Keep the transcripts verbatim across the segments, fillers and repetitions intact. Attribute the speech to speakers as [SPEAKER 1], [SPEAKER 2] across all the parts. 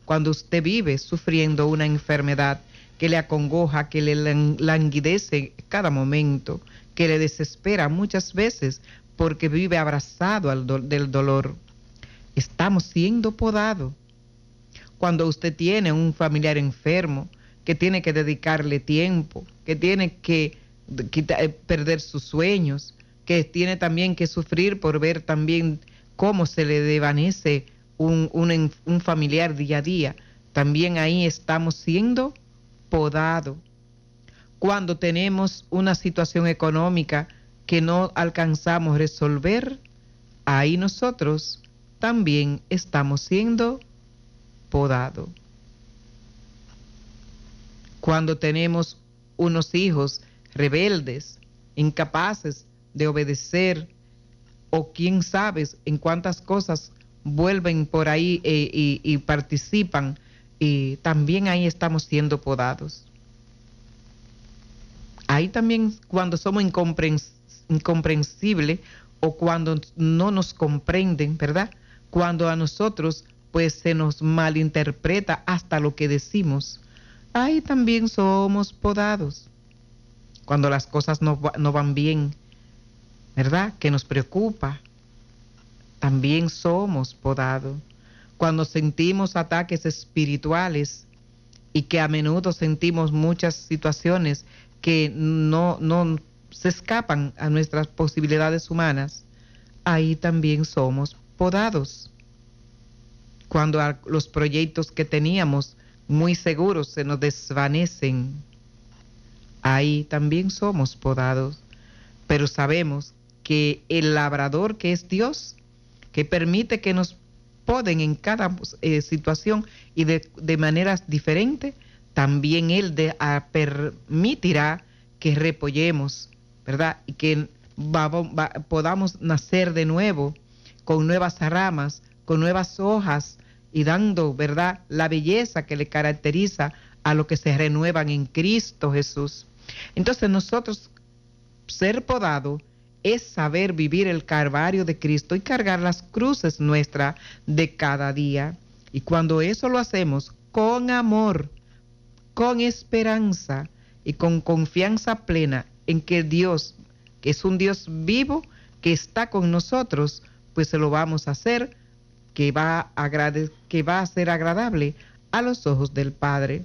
[SPEAKER 1] cuando usted vive sufriendo una enfermedad que le acongoja, que le languidece cada momento, que le desespera muchas veces porque vive abrazado al do- del dolor. Estamos siendo podados. Cuando usted tiene un familiar enfermo, que tiene que dedicarle tiempo, que tiene que quita- eh, perder sus sueños, que tiene también que sufrir por ver también cómo se le desvanece un, un, en- un familiar día a día, también ahí estamos siendo podados. Cuando tenemos una situación económica que no alcanzamos a resolver, ahí nosotros también estamos siendo podados. Cuando tenemos unos hijos rebeldes, incapaces de obedecer, o quién sabe en cuántas cosas vuelven por ahí eh, y, y participan, y también ahí estamos siendo podados. Ahí también cuando somos incomprens- incomprensibles o cuando no nos comprenden, ¿verdad? Cuando a nosotros pues se nos malinterpreta hasta lo que decimos, ahí también somos podados. Cuando las cosas no, va- no van bien, ¿verdad? Que nos preocupa, también somos podados. Cuando sentimos ataques espirituales y que a menudo sentimos muchas situaciones que no, no se escapan a nuestras posibilidades humanas, ahí también somos podados. Cuando a los proyectos que teníamos muy seguros se nos desvanecen, ahí también somos podados. Pero sabemos que el labrador que es Dios, que permite que nos poden en cada eh, situación y de, de maneras diferentes, también Él de, a, permitirá que repollemos, ¿verdad? Y que va, va, podamos nacer de nuevo con nuevas ramas, con nuevas hojas y dando, ¿verdad?, la belleza que le caracteriza a los que se renuevan en Cristo Jesús. Entonces nosotros ser podado es saber vivir el calvario de Cristo y cargar las cruces nuestras de cada día. Y cuando eso lo hacemos con amor, con esperanza y con confianza plena en que Dios, que es un Dios vivo, que está con nosotros, pues se lo vamos a hacer, que va a, agrade- que va a ser agradable a los ojos del Padre.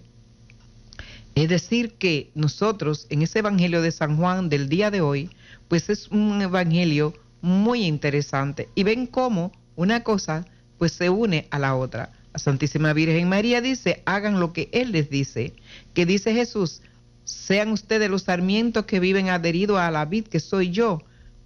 [SPEAKER 1] Es decir, que nosotros en ese Evangelio de San Juan del día de hoy, pues es un evangelio muy interesante. Y ven cómo una cosa pues se une a la otra. La Santísima Virgen María dice, hagan lo que Él les dice. Que dice Jesús, sean ustedes los sarmientos que viven adheridos a la vid que soy yo,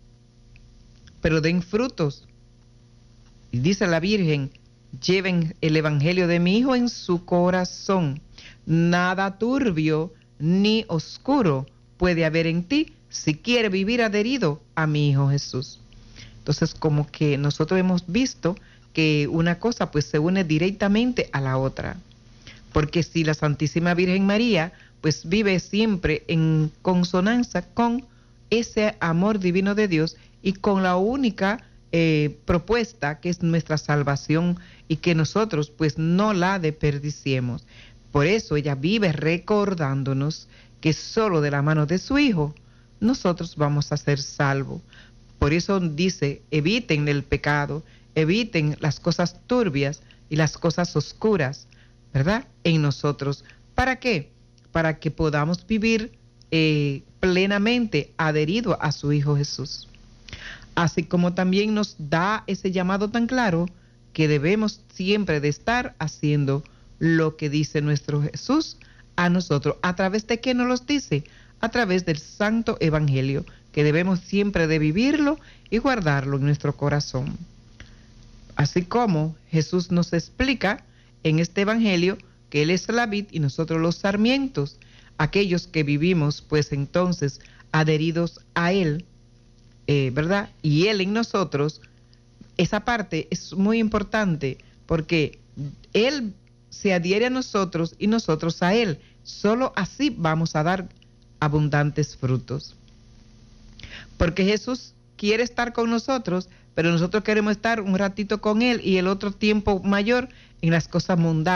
[SPEAKER 1] pero den frutos. Y dice la Virgen, lleven el Evangelio de mi Hijo en su corazón. Nada turbio ni oscuro puede haber en ti si quiere vivir adherido a mi Hijo Jesús. Entonces, como que nosotros hemos visto que una cosa pues se une directamente a la otra. Porque si la Santísima Virgen María pues vive siempre en consonancia con ese amor divino de Dios y con la única eh, propuesta que es nuestra salvación y que nosotros pues no la desperdiciemos. Por eso ella vive recordándonos que solo de la mano de su Hijo nosotros vamos a ser salvos. Por eso dice, eviten el pecado, eviten las cosas turbias y las cosas oscuras, ¿verdad? En nosotros. ¿Para qué? Para que podamos vivir eh, plenamente adherido a su Hijo Jesús. Así como también nos da ese llamado tan claro que debemos siempre de estar haciendo lo que dice nuestro Jesús a nosotros. ¿A través de qué nos los dice? A través del Santo Evangelio, que debemos siempre de vivirlo y guardarlo en nuestro corazón. Así como Jesús nos explica en este Evangelio que Él es la vid y nosotros los sarmientos, aquellos que vivimos pues entonces adheridos a Él, eh, ¿verdad? Y Él en nosotros, esa parte es muy importante porque Él se adhiere a nosotros y nosotros a Él. Solo así vamos a dar abundantes frutos. Porque Jesús quiere estar con nosotros, pero nosotros queremos estar un ratito con Él y el otro tiempo mayor en las cosas mundanas.